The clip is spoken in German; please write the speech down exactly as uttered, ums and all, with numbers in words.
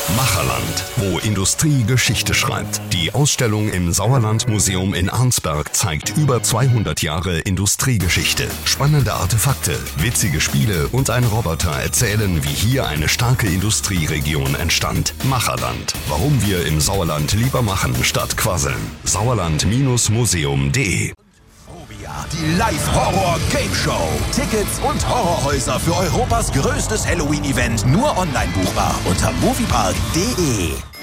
Macherland, wo Industrie Geschichte schreibt. Die Ausstellung im Sauerland-Museum in Arnsberg zeigt über zweihundert Jahre Industriegeschichte. Spannende Artefakte, witzige Spiele und ein Roboter erzählen, wie hier eine starke Industrieregion entstand. Macherland, warum wir im Sauerland lieber machen statt quasseln. Sauerland Museum punkt de Die Live-Horror-Game-Show. Tickets und Horrorhäuser für Europas größtes Halloween-Event nur online buchbar unter moviepark punkt de.